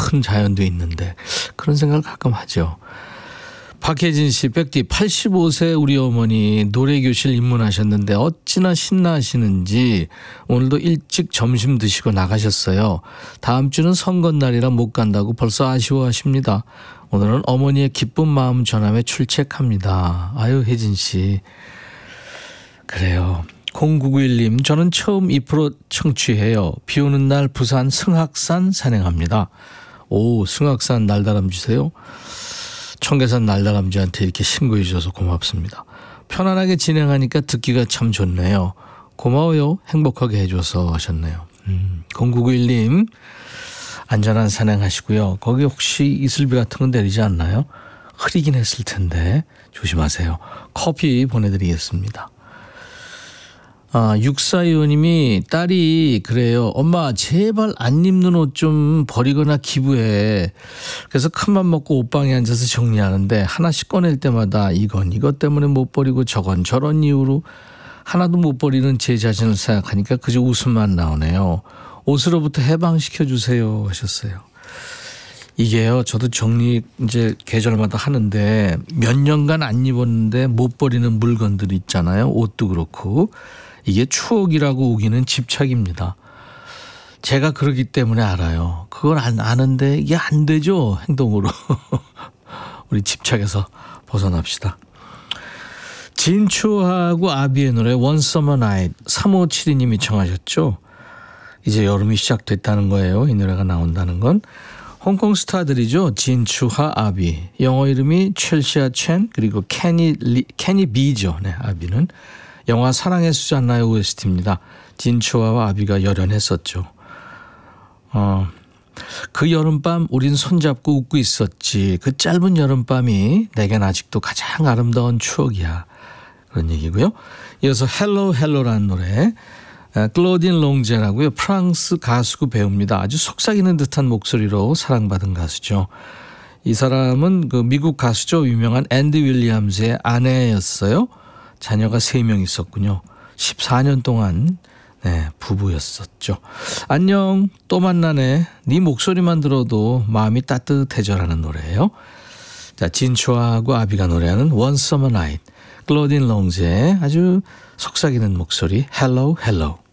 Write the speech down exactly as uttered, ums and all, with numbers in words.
큰 자연도 있는데 그런 생각을 가끔 하죠. 박혜진 씨, 백디 팔십오 세 우리 어머니 노래교실 입문하셨는데 어찌나 신나시는지 오늘도 일찍 점심 드시고 나가셨어요. 다음 주는 선거날이라 못 간다고 벌써 아쉬워하십니다. 오늘은 어머니의 기쁜 마음 전함에 출첵합니다. 아유, 혜진 씨. 그래요. 공구구일 님, 저는 처음 이 프로 청취해요. 비 오는 날 부산 승악산 산행합니다. 오, 승악산 날다람 주세요. 청계산 날다람쥐한테 이렇게 신고해 주셔서 고맙습니다. 편안하게 진행하니까 듣기가 참 좋네요. 고마워요. 행복하게 해줘서 하셨네요. 음, 공구구일 님 안전한 산행하시고요. 거기 혹시 이슬비 같은 건 내리지 않나요? 흐리긴 했을 텐데 조심하세요. 커피 보내드리겠습니다. 아, 육사이오님이 딸이 그래요. 엄마 제발 안 입는 옷 좀 버리거나 기부해. 그래서 큰맘 먹고 옷방에 앉아서 정리하는데 하나씩 꺼낼 때마다 이건 이것 때문에 못 버리고 저건 저런 이유로 하나도 못 버리는 제 자신을 생각하니까 그저 웃음만 나오네요. 옷으로부터 해방시켜 주세요 하셨어요. 이게요, 저도 정리 이제 계절마다 하는데 몇 년간 안 입었는데 못 버리는 물건들 있잖아요. 옷도 그렇고. 이게 추억이라고 우기는 집착입니다. 제가 그러기 때문에 알아요. 그걸 안 아는데 이게 안 되죠. 행동으로. 우리 집착에서 벗어납시다. 진추하고 아비의 노래 One Summer Night 삼오칠이 님이 청하셨죠. 이제 여름이 시작됐다는 거예요. 이 노래가 나온다는 건. 홍콩 스타들이죠. 진추하 아비. 영어 이름이 첼시아 첸 그리고 케니, 리, 케니 비죠. 네, 아비는. 영화 사랑의 수잔나의 오에스티입니다. 진추아와 아비가 열연했었죠. 어, 그 여름밤 우린 손잡고 웃고 있었지. 그 짧은 여름밤이 내겐 아직도 가장 아름다운 추억이야. 그런 얘기고요. 이어서 헬로 헬로라는 노래. 클로딘 롱제라고요. 프랑스 가수고 배우입니다. 아주 속삭이는 듯한 목소리로 사랑받은 가수죠. 이 사람은 그 미국 가수죠. 유명한 앤디 윌리엄스의 아내였어요. 자녀가 세 명 있었군요. 십사 년 동안 네, 부부였었죠. 안녕 또 만나네. 네 목소리만 들어도 마음이 따뜻해져라는 노래예요. 자, 진추아하고 아비가 노래하는 One Summer Night. 클로딘 롱제의 아주 속삭이는 목소리 Hello Hello.